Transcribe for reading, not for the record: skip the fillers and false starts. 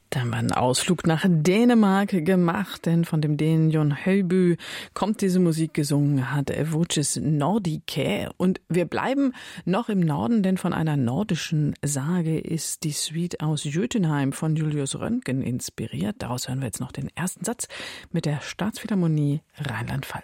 Da haben wir einen Ausflug nach Dänemark gemacht, denn von dem Dänen Jon Højby kommt diese Musik, gesungen hat Voces Nordicae. Und wir bleiben noch im Norden, denn von einer nordischen Sage ist die Suite aus Jotunheim von Julius Röntgen inspiriert. Daraus hören wir jetzt noch den ersten Satz mit der Staatsphilharmonie Rheinland-Pfalz.